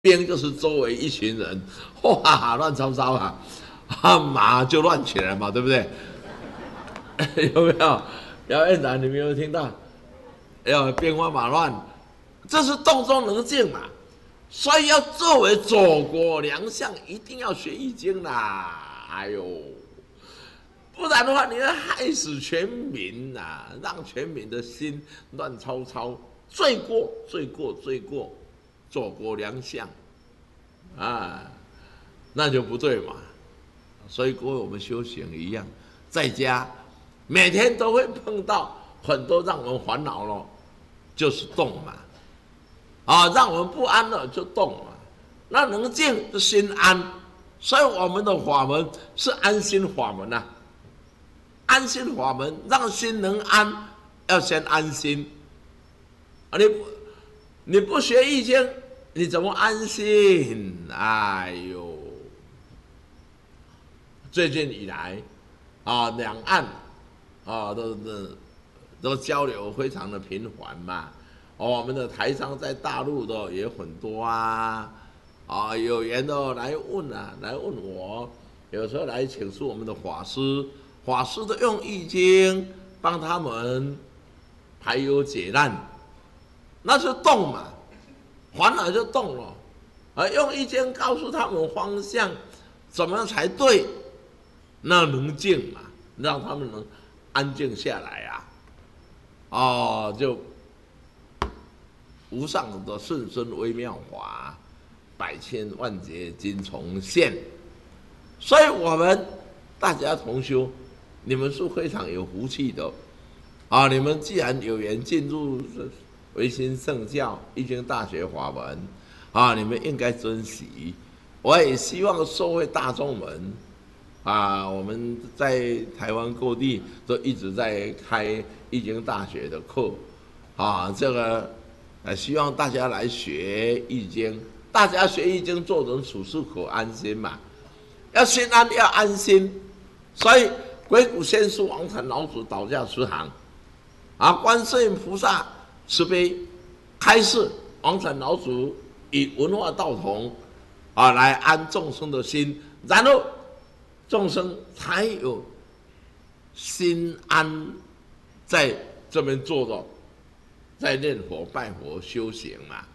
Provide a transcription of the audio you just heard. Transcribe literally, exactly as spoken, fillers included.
兵就是周围一群人，哇，乱糟糟啊，啊，马就乱起来嘛，对不对？有没有？姚院长，你没有听到？要兵荒马乱，这是动中能静嘛？所以要作为佐国良相，一定要学易经啦！哎呦，不然的话，你要害死全民呐、啊，让全民的心乱糟糟，罪过，罪过，罪过，佐国良相啊，那就不对嘛。所以，各位我们修行一样，在家每天都会碰到很多让我们烦恼了，就是动嘛。啊，让我们不安了就动嘛，那能静就心安，所以我们的法门是安心法门啊。安心法门让心能安，要先安心啊！你不你不学易经，你怎么安心？哎呦，最近以来啊，两岸啊都都都交流非常的频繁嘛。哦，我们的台商在大陆的也很多啊，啊，有缘的来问啊，来问我，有时候来请示我们的法师，法师都用易经帮他们排忧解难，那就动嘛，烦恼就动了，而用易经告诉他们方向，怎么样才对，那能静嘛，让他们能安静下来啊，哦，就。无上的甚深微妙法，百千万劫今重现。所以，我们大家同修，你们是非常有福气的啊！你们既然有缘进入唯心圣教易经大学法门啊，你们应该珍惜。我也希望社会大众们啊，我们在台湾各地都一直在开易经大学的课啊，这个。呃，希望大家来学易经，大家学易经做人处事可安心嘛，要心安要安心，所以鬼谷先师王禅老祖导驾慈航，啊，观世音菩萨慈悲开示，王禅老祖以文化道统啊来安众生的心，然后众生才有心安在这边做的。在念佛、拜佛、修行嘛，